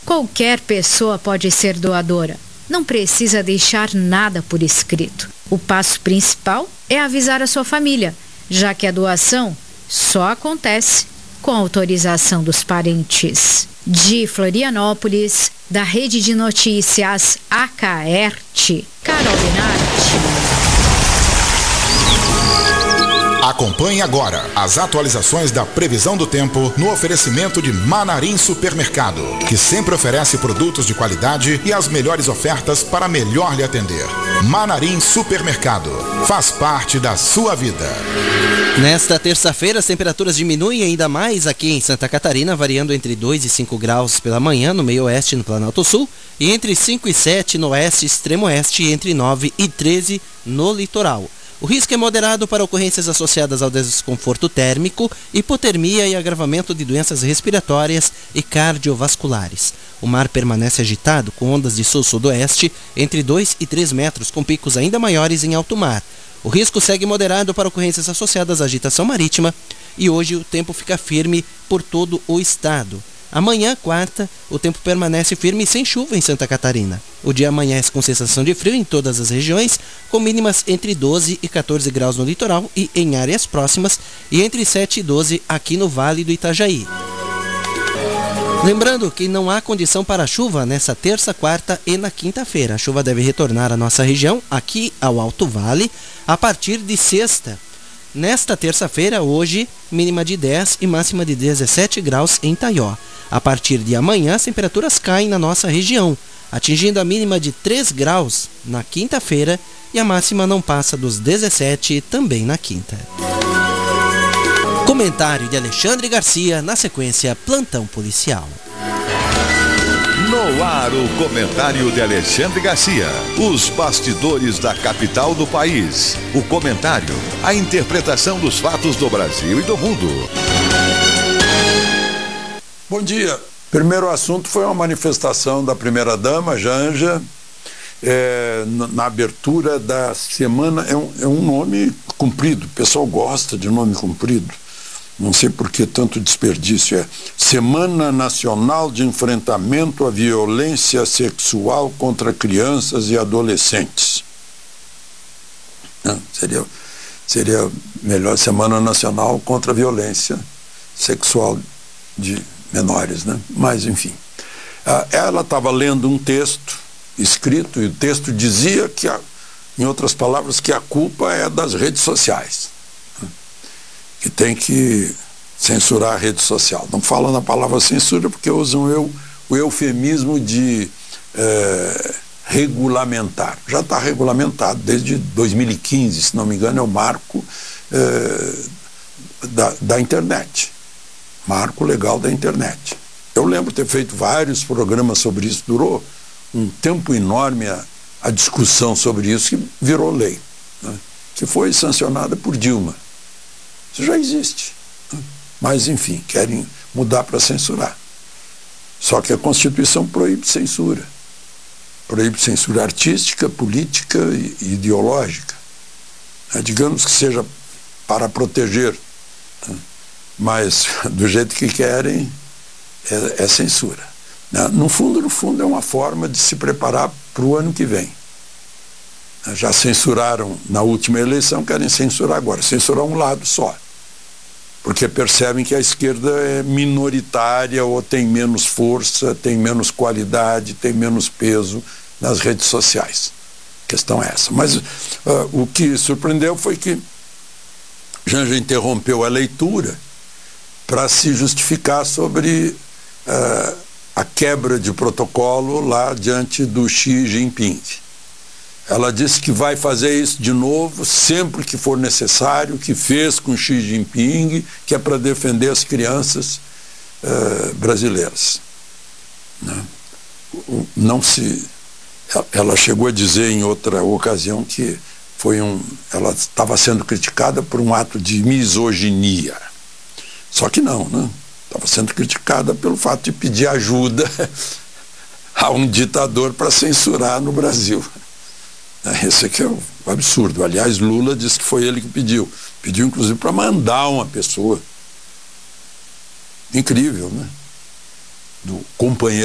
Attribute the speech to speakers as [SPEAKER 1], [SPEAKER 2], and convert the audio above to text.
[SPEAKER 1] Qualquer pessoa pode ser doadora. Não precisa deixar nada por escrito. O passo principal é avisar a sua família, já que a doação só acontece com autorização dos parentes. De Florianópolis, da Rede de Notícias Acaerte, Carol Benatti.
[SPEAKER 2] Acompanhe agora as atualizações da previsão do tempo no oferecimento de Manarim Supermercado, que sempre oferece produtos de qualidade e as melhores ofertas para melhor lhe atender. Manarim Supermercado, faz parte da sua vida.
[SPEAKER 3] Nesta terça-feira, as temperaturas diminuem ainda mais aqui em Santa Catarina, variando entre 2 e 5 graus pela manhã no meio-oeste e no Planalto Sul, e entre 5 e 7 no oeste e extremo-oeste, e entre 9 e 13 no litoral. O risco é moderado para ocorrências associadas ao desconforto térmico, hipotermia e agravamento de doenças respiratórias e cardiovasculares. O mar permanece agitado, com ondas de sul-sudoeste entre 2 e 3 metros, com picos ainda maiores em alto mar. O risco segue moderado para ocorrências associadas à agitação marítima e hoje o tempo fica firme por todo o estado. Amanhã, quarta, o tempo permanece firme e sem chuva em Santa Catarina. O dia amanhece com sensação de frio em todas as regiões, com mínimas entre 12 e 14 graus no litoral e em áreas próximas, e entre 7 e 12 aqui no Vale do Itajaí. Lembrando que não há condição para chuva nessa terça, quarta e na quinta-feira. A chuva deve retornar à nossa região, aqui ao Alto Vale, a partir de sexta. Nesta terça-feira, hoje, mínima de 10 e máxima de 17 graus em Taió. A partir de amanhã, as temperaturas caem na nossa região, atingindo a mínima de 3 graus na quinta-feira e a máxima não passa dos 17 também na quinta. Comentário de Alexandre Garcia, na sequência, Plantão Policial.
[SPEAKER 4] No ar, o comentário de Alexandre Garcia. Os bastidores da capital do país. O comentário, a interpretação dos fatos do Brasil e do mundo.
[SPEAKER 5] Bom dia. Primeiro assunto foi uma manifestação da primeira-dama, Janja, na abertura da semana. É um nome comprido, o pessoal gosta de nome comprido. Não sei por que tanto desperdício. Semana Nacional de Enfrentamento à Violência Sexual contra Crianças e Adolescentes. Não, seria melhor Semana Nacional contra a Violência Sexual de menores, né? Mas, enfim. Ela estava lendo um texto escrito, e o texto dizia que, em outras palavras, que a culpa é das redes sociais. Que tem que censurar a rede social. Não falo na palavra censura porque usam o eufemismo de regulamentar. Já está regulamentado desde 2015, se não me engano, é o marco da internet. Marco legal da internet. Eu lembro ter feito vários programas sobre isso, durou um tempo enorme a discussão sobre isso, que virou lei, né? Que foi sancionada por Dilma. Isso já existe, né? Mas, enfim, querem mudar para censurar. Só que a Constituição proíbe censura. Proíbe censura artística, política e ideológica. Digamos que seja para proteger, né? Mas do jeito que querem é censura, né? No fundo é uma forma de se preparar para o ano que vem. Já censuraram na última eleição, querem censurar agora, censurar um lado só, porque percebem que a esquerda é minoritária ou tem menos força, tem menos qualidade, tem menos peso nas redes sociais. A questão é essa. Mas o que surpreendeu foi que Janja interrompeu a leitura para se justificar sobre a quebra de protocolo lá diante do Xi Jinping. Ela disse que vai fazer isso de novo sempre que for necessário, que fez com Xi Jinping, que é para defender as crianças brasileiras. Ela chegou a dizer em outra ocasião que ela estava sendo criticada por um ato de misoginia. Só que não, né? Estava sendo criticada pelo fato de pedir ajuda a um ditador para censurar no Brasil. Esse aqui é um absurdo. Aliás, Lula disse que foi ele que pediu. Pediu, inclusive, para mandar uma pessoa. Incrível, né? Do companheiro